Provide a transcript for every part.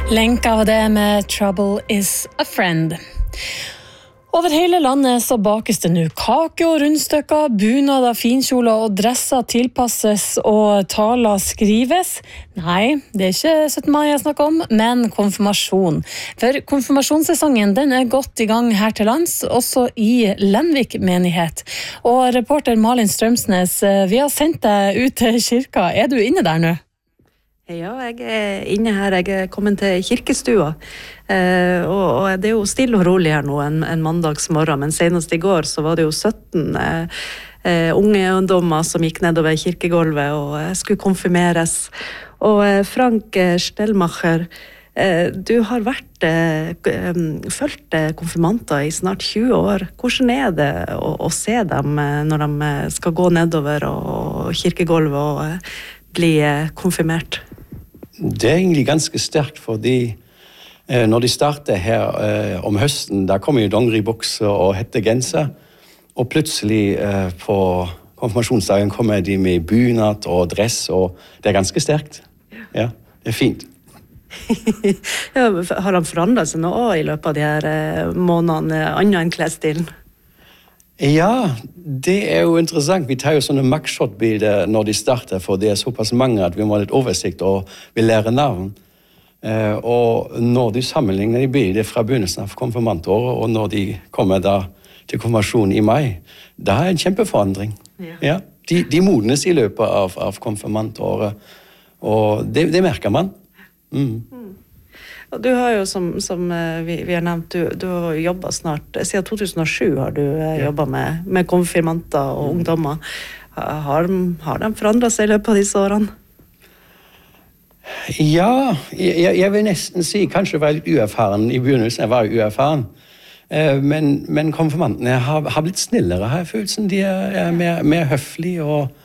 Lenka var det med Trouble is a Friend. Over hele landet så bakes det nå kake og rundstykker, bunader, finkjoler og dresser tilpasses og taler skrives. Nei, det er ikke 17. mai jeg snakker om, men konfirmasjon. For konfirmasjonssesongen den er godt i gang her til lands, også i Lenvik menighet. Og reporter Malin Strømsnes, vi har sendt deg ut til kirka. Er du inne der nå? Ja, jeg er inne her. Jeg er kommet til kirkestua. Og det er jo stille og rolig her nå en mandagsmorgen, men senest i går så var det jo 17 unge ungdommer som gikk nedover kirkegolvet og skulle konfirmeres. Og Frank Stellmacher, du har fulgt konfirmanter i snart 20 år. Hvordan er det å se dem når de skal gå nedover og kirkegolvet og bli konfirmert? Det er egentlig ganske sterkt, fordi når de starter her om høsten, da kommer jo dongeribukser og hettegenser, og plutselig på konfirmasjonsdagen kommer de med bunad og dress, og det er ganske sterkt. Ja, det er fint. Ja, har han forandret seg noe i løpet av de her månedene, annet enn klesstilen? Ja, det er jo interessant. Vi tar jo sånne mugshot-bilder når de starter, for det er såpass mange at vi må ha litt oversikt og vi lærer navn. Og når de sammenligner de bilder fra begynnelsen av konfirmantåret, og når de kommer da til konfirmasjon i mai, da er en kjempeforandring. Ja. De modnes i løpet av konfirmantåret, og det merker man. Og du har jo, som vi har nevnt, du har jobbet snart, siden 2007 har du jobbet med konfirmanter og ungdommer. Har de forandret seg i løpet av disse årene? Ja, jeg vil nesten si, kanskje jeg var litt uerfaren i begynnelsen, jeg var uerfaren. Men konfirmantene har blitt snillere, har jeg følelsen. De er mer høflige,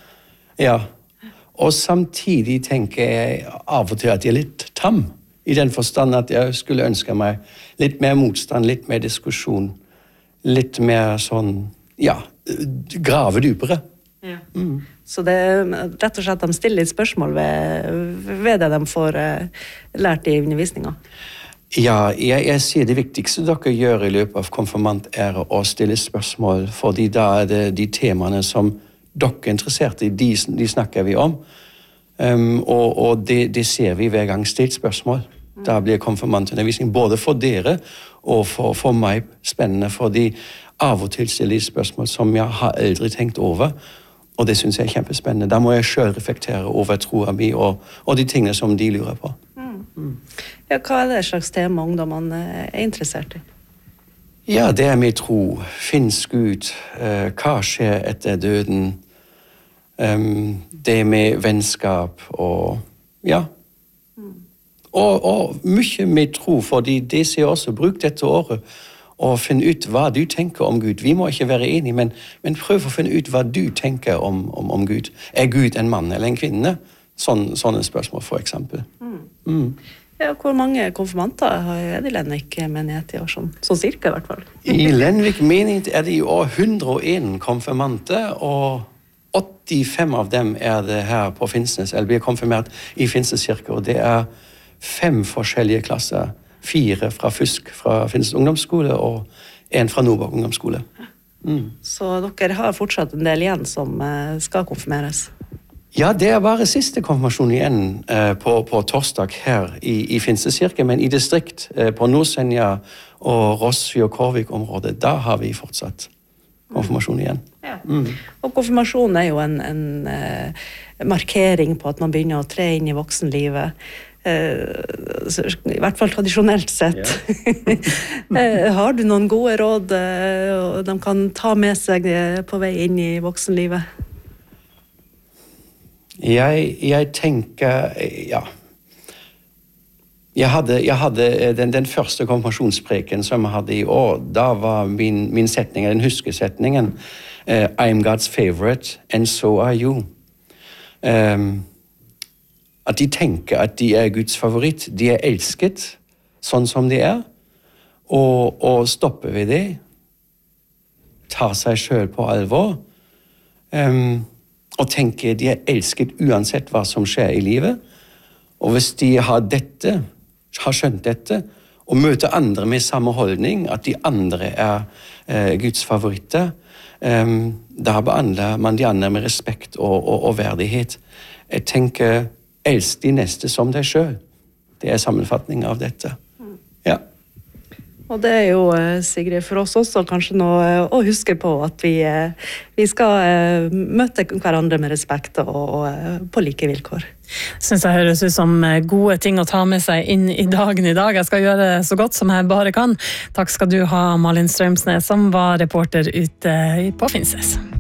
og samtidig tenker jeg av og til at de er litt tam. I den forstand at jeg skulle ønske meg litt mer motstand, litt mer diskusjon, litt mer sånn, grave dypere. Ja. Så det er rett og slett de stiller litt spørsmål ved det de får lært i undervisningen? Ja, jeg sier det viktigste dere gjør i løpet av konfirmant er å stille spørsmål, fordi da er det de temaene som dere er interessert i, de snakker vi om. Og det ser vi hver gang stilt spørsmål. Da blir konfirmantundervisning både for dere og for meg spennende, fordi av og til stiller de spørsmål som jeg har aldri tenkt over, og det synes jeg er kjempespennende. Da må jeg selv reflektere over troa mi og de tingene som de lurer på. Ja, hva er det slags tema ungdommene er interessert i? Ja, det er med tro. Finnes Gud? Hva skjer etter døden? Det med vennskap og og mye med tro, fordi det sier også bruk dette året og finne ut hva du tenker om Gud. Vi må ikke være enige, men prøv å finne ut hva du tenker om Gud. Er Gud en mann eller en kvinne? Sånne spørsmål for eksempel. Ja, hvor mange konfirmanter er det i Lenvik menighet i år, sånn cirka i hvert fall? I Lenvik menighet er det i år 101 konfirmanter, og 85 av dem er det her på Finnsnes, eller blir konfirmert i Finnsnes kirke, og det er 5 forskjellige klasser. 4 fra FUSK, fra Finnsnes ungdomsskole, og 1 fra Nordborg ungdomsskole. Så dere har fortsatt en del igjen som skal konfirmeres? Ja, det er bare siste konfirmasjon igjen på torsdag her i Finnsnes kirke, men i distrikt på Nordsenja og Rossvi og Korvik-området, da har vi fortsatt konfirmasjon igjen. Ja. Og konfirmasjon er jo en markering på at man begynner å tre inn i voksenlivet, i hvert fall tradisjonelt sett. Har du noen gode råd de kan ta med seg på vei inn i voksenlivet? Jeg tenker, Jeg hadde den første konfirmasjonspreken som jeg hadde i år. Da var min setning, den huskesetningen, I'm God's favorite, and so are you. At de tenker at de er Guds favoritt. De er elsket sånn som de er, og stopper ved det. Tar seg selv på alvor. Og tenker de er elsket uansett hva som skjer i livet. Og hvis de har dette har skjønt dette, og møter andre med samme holdning, at de andre Guds favoritter, da behandler man de andre med respekt og verdighet. Jeg tenker, elsk de neste som deg selv. Det sammenfatning av dette. Ja. Og det jo, Sigrid, for oss også kanskje noe å huske på at vi skal møte hverandre med respekt og på like vilkår. Synes jeg høres ut som gode ting å ta med seg inn i dagen i dag. Jeg skal gjøre så godt som jeg bare kan. Takk skal du ha, Malin Strømsnes, som var reporter ute på Finnsnes.